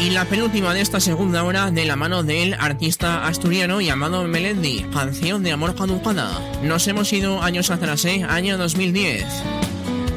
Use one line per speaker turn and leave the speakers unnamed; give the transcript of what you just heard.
Y la penúltima de esta segunda hora de la mano del artista asturiano llamado Melendi, Canción de amor caducada. Nos hemos ido años atrás, año 2010.